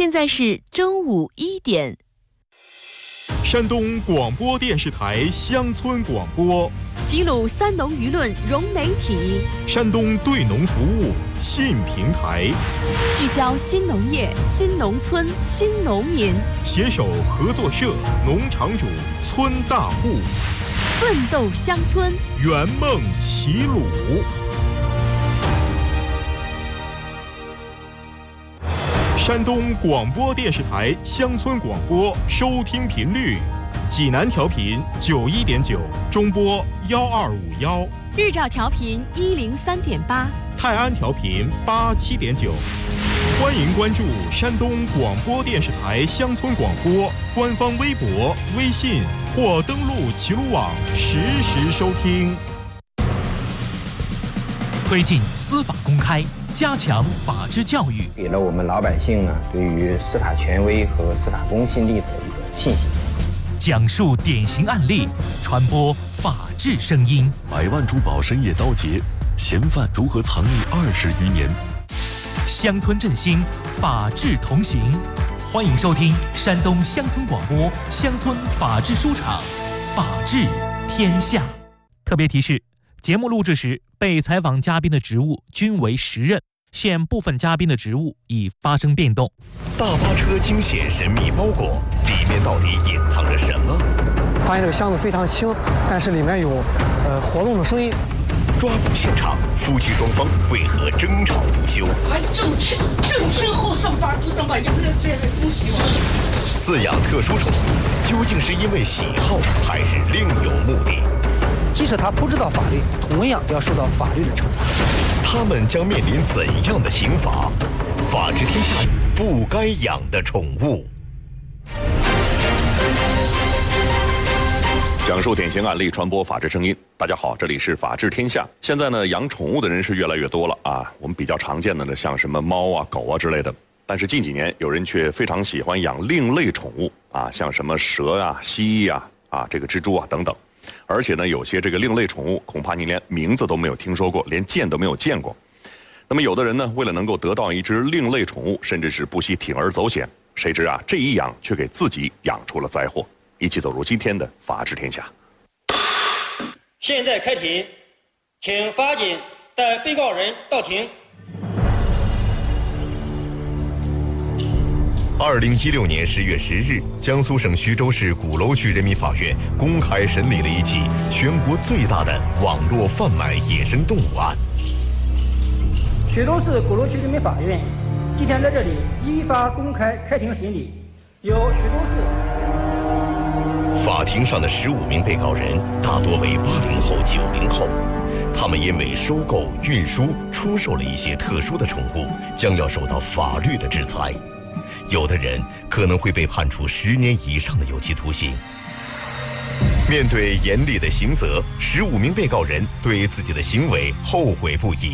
现在是中午1点。 山东广播电视台乡村广播， 齐鲁三农舆论融媒体， 山东对农服务新平台， 聚焦新农业、新农村、新农民， 携手合作社、农场主、村大户， 奋斗乡村， 圆梦齐鲁。山东广播电视台乡村广播收听频率：济南调频91.9，中波12511； 日照调频103.8， 泰安调频87.9。欢迎关注山东广播电视台乡村广播官方微博、微信或登录齐鲁网实时收听。 推进司法公开，加强法治教育， 给了我们老百姓呢对于司法权威和司法公信力的一个信心。 讲述典型案例，传播法治声音。 100万珠宝深夜遭劫，嫌犯如何藏匿20余年？ 乡村振兴，法治同行。欢迎收听山东乡村广播乡村法治书场，法治天下。特别提示：节目录制时，被采访嘉宾的职务均为实任，现部分嘉宾的职务已发生变动。 大巴车惊现神秘包裹，里面到底隐藏着什么？ 发现这个箱子非常轻，但是里面有活动的声音。 抓捕现场，夫妻双方为何争吵不休？ 还整天后上班就这么养这些东西吗？ 饲养特殊宠物，究竟是因为喜好，还是另有目的？ 即使他不知道法律，同样要受到法律的惩罚。 他们将面临怎样的刑罚？法治天下不该养的宠物。讲述典型案例，传播法治声音。大家好，这里是法治天下。现在呢，养宠物的人是越来越多了啊。我们比较常见的呢，像什么猫啊、狗啊之类的。但是近几年，有人却非常喜欢养另类宠物啊，像什么蛇啊、蜥蜴啊、这个蜘蛛啊等等。而且呢，有些这个另类宠物，恐怕你连名字都没有听说过，连见都没有见过。那么有的人呢，为了能够得到一只另类宠物，甚至是不惜铤而走险。谁知啊，这一养却给自己养出了灾祸。一起走入今天的法治天下。 现在开庭，请法警带被告人到庭。 2016年10月10日，江苏省徐州市鼓楼区人民法院公开审理了一起全国最大的网络贩卖野生动物案。 徐州市鼓楼区人民法院今天在这里依法公开开庭审理，由徐州市。 法庭上的15名被告人大多为80后、90后，他们因为收购、运输、出售了一些特殊的宠物，将要受到法律的制裁。有的人可能会被判处10年以上的有期徒刑。面对严厉的刑责，15名被告人对自己的行为后悔不已。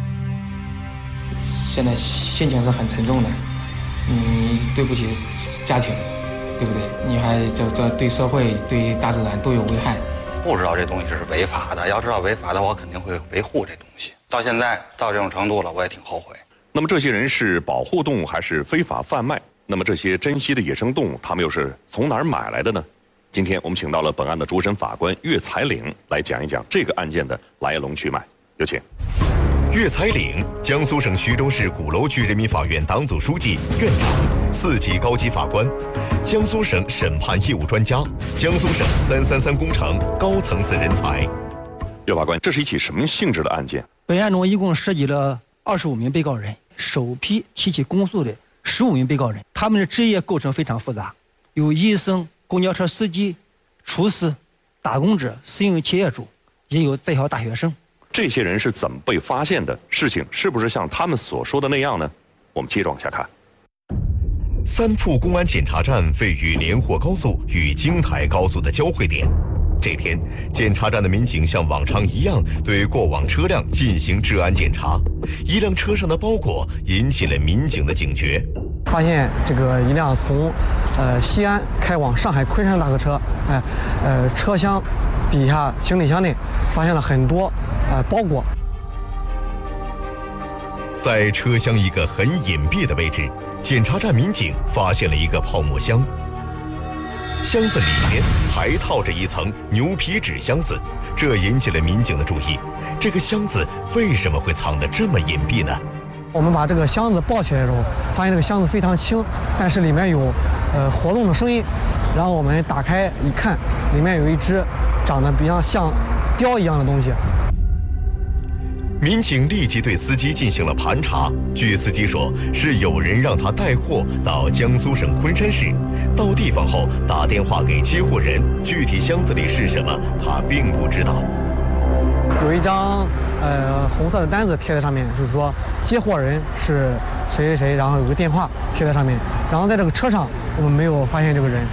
现在心情是很沉重的，你对不起家庭，对不对？你还这对社会、对大自然都有危害。 不知道这东西是违法的，要知道违法的，我肯定会维护这东西。到现在到这种程度了，我也挺后悔。 那么这些人是保护动物还是非法贩卖？那么这些珍稀的野生动物，他们又是从哪儿买来的呢？今天我们请到了本案的主审法官岳才岭来讲一讲这个案件的来龙去脉。有请。岳才岭，江苏省徐州市鼓楼区人民法院党组书记、院长，4级高级法官，江苏省审判业务专家，江苏省333工程高层次人才。岳法官，这是一起什么性质的案件？ 本案中一共涉及了25名被告人，首批提起公诉的15名被告人，他们的职业构成非常复杂，有医生、公交车司机、厨师、打工者、私营企业主，也有在校大学生。 这些人是怎么被发现的？事情是不是像他们所说的那样呢？我们接着往下看。三铺公安检查站位于连霍高速与京台高速的交汇点。这天，检查站的民警像往常一样对过往车辆进行治安检查，一辆车上的包裹引起了民警的警觉。 发现这个一辆从西安开往上海昆山大客车，车厢底下行李箱内发现了很多包裹。在车厢一个很隐蔽的位置， 检查站民警发现了一个泡沫箱，箱子里面还套着一层牛皮纸箱子，这引起了民警的注意。这个箱子为什么会藏得这么隐蔽呢？ 我们把这个箱子抱起来的时候，发现这个箱子非常轻，但是里面有活动的声音。然后我们打开一看，里面有一只长得比较像雕一样的东西。 民警立即对司机进行了盘查，据司机说，是有人让他带货到江苏省昆山市，到地方后打电话给接货人，具体箱子里是什么他并不知道。 有一张红色的单子贴在上面，就是说接货人是谁谁谁，然后有个电话贴在上面，然后在这个车上我们没有发现这个人。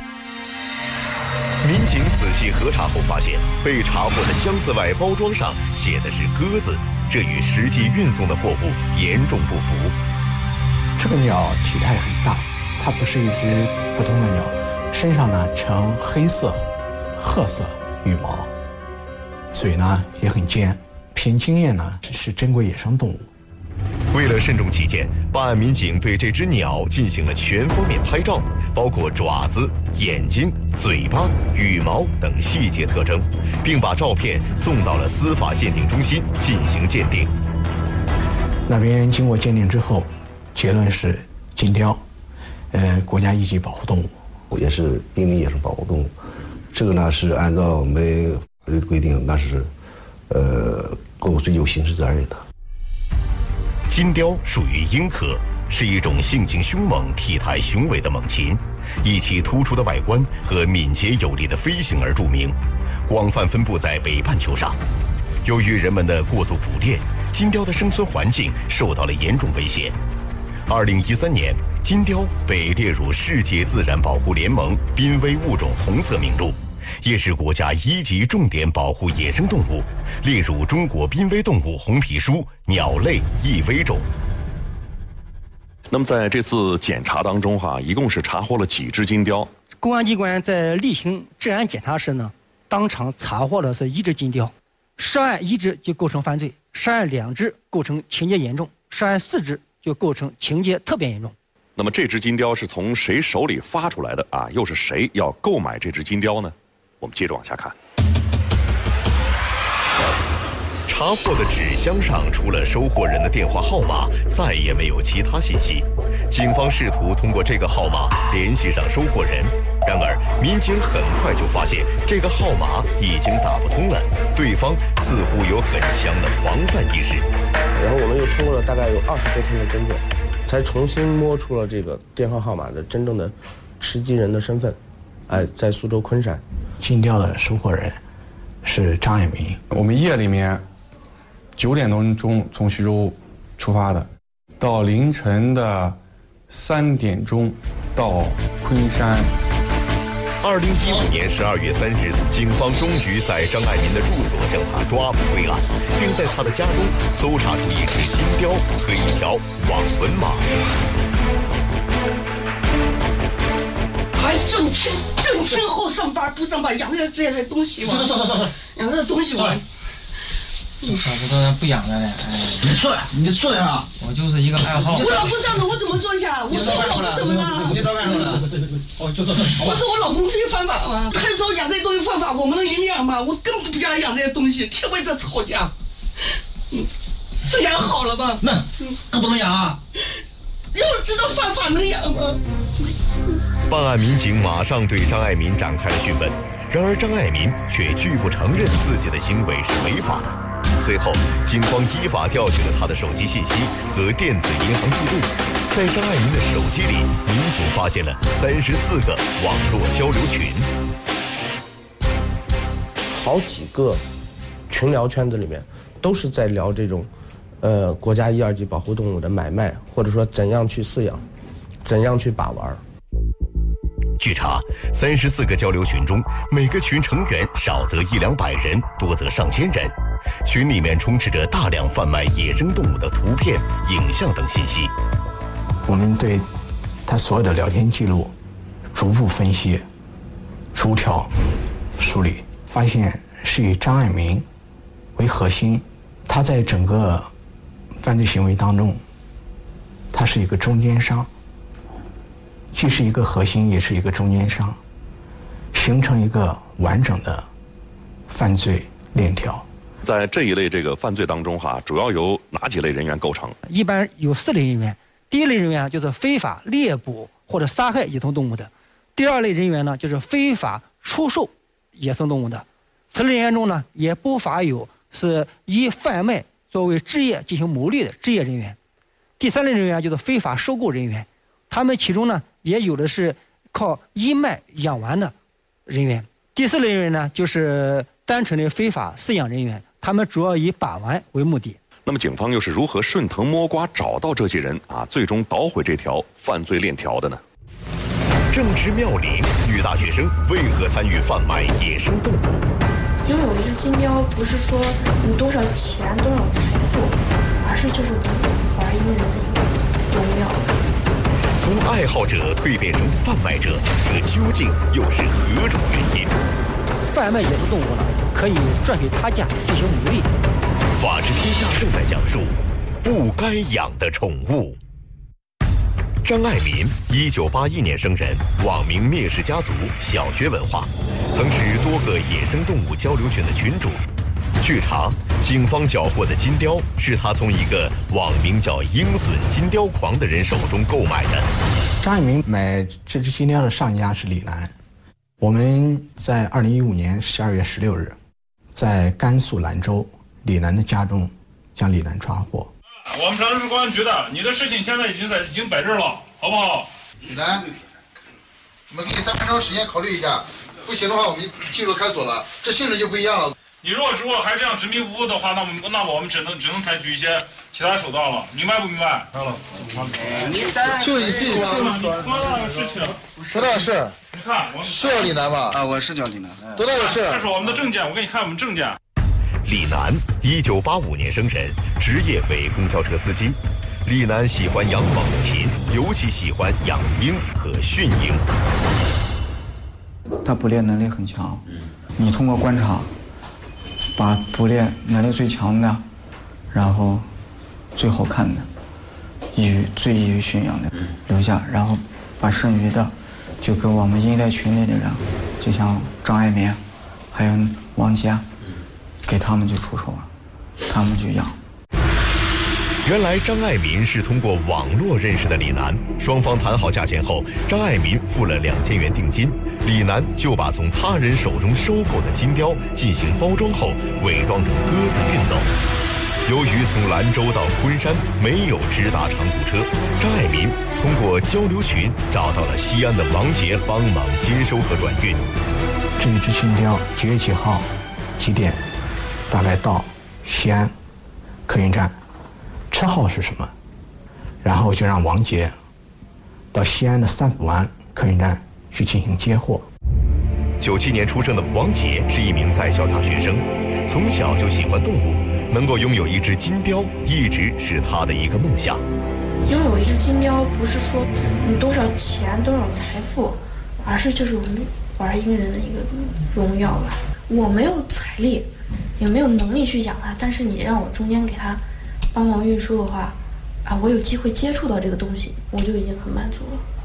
民警仔细核查后发现，被查获的箱子外包装上写的是鸽子，这与实际运送的货物严重不符。 这个鸟体态很大，它不是一只普通的鸟，身上呢呈黑色、褐色羽毛，嘴呢也很尖，凭经验呢是珍贵野生动物。 为了慎重起见，办案民警对这只鸟进行了全方面拍照，包括爪子、眼睛、嘴巴、羽毛等细节特征，并把照片送到了司法鉴定中心进行鉴定。 那边经过鉴定之后，结论是金雕，国家一级保护动物， 也是濒临野生保护动物。这个呢是按照我们法律的规定，那是构追究刑事责任的。 金雕属于鹰科，是一种性情凶猛、体态雄伟的猛禽，以其突出的外观和敏捷有力的飞行而著名，广泛分布在北半球上。由于人们的过度捕猎，金雕的生存环境受到了严重威胁。2013年，金雕被列入世界自然保护联盟濒危物种红色名录，也是国家1级重点保护野生动物，列入中国濒危动物红皮书鸟类易危种。 那么在这次检查当中一共是查获了几只金雕？ 公安机关在例行治安检查时呢，当场查获的是1只金雕，涉案1只就构成犯罪，涉案2只构成情节严重，涉案4只就构成情节特别严重。 那么这只金雕是从谁手里发出来的又是谁要购买这只金雕呢？我们接着往下看。 查获的纸箱上除了收货人的电话号码，再也没有其他信息。警方试图通过这个号码联系上收货人，然而民警很快就发现这个号码已经打不通了，对方似乎有很强的防范意识。 然后我们又通过了大概有20多天的侦破，才重新摸出了这个电话号码的真正的持机人的身份。在苏州昆山， 金雕的收货人是张爱民。 我们夜里面9点多钟从徐州出发的，到凌晨的3点钟到昆山。 2015年12月3日，警方终于在张爱民的住所将他抓捕归案，并在他的家中搜查出一只金雕和一条网纹马。 还挣钱后上班不上班，养着这些东西玩，养着东西玩。 早知道不养了嘞！ 你坐呀！ 我就是一个爱好。 我老公这样的，我怎么坐下？我说我老公怎么了？ 你早干什么了？ 我说我老公非犯法吗？还说养这些东西犯法，我们能养吗？我根本不想养这些东西，天为这吵架。这养好了吧？ 那不能养啊！ 要知道犯法能养吗？ 办案民警马上对张爱民展开了讯问，然而张爱民却拒不承认自己的行为是违法的。随后，警方依法调取了他的手机信息和电子银行记录。在张爱民的手机里，民警发现了34个网络交流群， 好几个群聊圈子里面都是在聊这种，国家1、2级保护动物的买卖，或者说怎样去饲养，怎样去把玩。 据查，34个交流群中，每个群成员少则100-200人，多则上千人。群里面充斥着大量贩卖野生动物的图片、影像等信息。 我们对他所有的聊天记录逐步分析、逐条梳理，发现是以张爱民为核心。他在整个犯罪行为当中，他是一个中间商， 既是一个核心，也是一个中间商，形成一个完整的犯罪链条。 在这一类这个犯罪当中主要由哪几类人员构成？ 一般有4类人员。第一类人员就是非法猎捕或者杀害野生动物的；第二类人员呢，就是非法出售野生动物的；此类人员中呢，也不乏有是以贩卖作为职业进行牟利的职业人员；第3类人员就是非法收购人员，他们其中呢，也有的是靠义卖养完的人员；第4类人员呢，就是单纯的非法饲养人员，他们主要以把玩为目的。 那么警方又是如何顺藤摸瓜找到这些人最终捣毁这条犯罪链条的呢？ 正值妙龄，女大学生为何参与贩卖野生动物？ 拥有一只金雕，不是说你多少钱、多少财富，而是就是玩一个人的一个荣耀。 从爱好者蜕变成贩卖者，这究竟又是何种原因？ 贩卖野生动物呢，可以赚取他价进行牟利。 法治天下正在讲述不该养的宠物。张爱民，1981年生人，网名蔑视家族，小学文化，曾是多个野生动物交流群的群主。据查，警方缴获的金雕是他从一个网名叫“鹰隼金雕狂”的人手中购买的。 张爱民买这只金雕的上家是李楠。我们在2015年12月16日，在甘肃兰州李楠的家中将李楠抓获。 我们山东市公安局的，你的事情现在已经摆这儿了，好不好？ 李楠，我们给你3分钟时间考虑一下，不行的话我们进入看守了，这性质就不一样了。 你如果还这样执迷不悟的话，那我们只能采取一些其他手段了，明白不明白？好了， 就你自己说到的事情， 多大事？ 你看， 是叫李楠吧？ 我是叫李楠。 多大的事？ 这是我们的证件，我给你看我们证件。 李楠，1985年生人，职业为公交车司机。李楠喜欢养猛禽，尤其喜欢养鹰和驯鹰。 他捕猎能力很强，你通过观察，把捕猎能力最强的，然后最好看的，最易于驯养的留下，然后把剩余的就给我们鹰类群里的人，就像张爱民，还有王佳。给他们就出手了，他们就养。 原来张爱民是通过网络认识的李楠，双方谈好价钱后，张爱民付了2000元定金，李楠就把从他人手中收购的金雕进行包装后，伪装成鸽子运走。由于从兰州到昆山没有直达长途车，张爱民通过交流群找到了西安的王杰帮忙接收和转运。 这一只金雕9月几号几点？大概到西安客运站，车号是什么？然后就让王杰到西安的三浦湾客运站去进行接货。 97年出生的王杰是一名在校大学生，从小就喜欢动物，能够拥有一只金雕一直是他的一个梦想。 拥有一只金雕，不是说你多少钱、多少财富，而是就是我们玩一个人的一个荣耀吧。我没有财力。也没有能力去养它，但是你让我中间给它帮忙运输的话，我有机会接触到这个东西，我就已经很满足了。